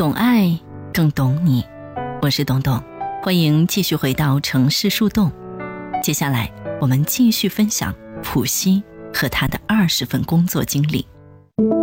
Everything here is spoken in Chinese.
懂爱更懂你，我是董董，欢迎继续回到城市树洞。接下来我们继续分享普希和他的20份工作经历。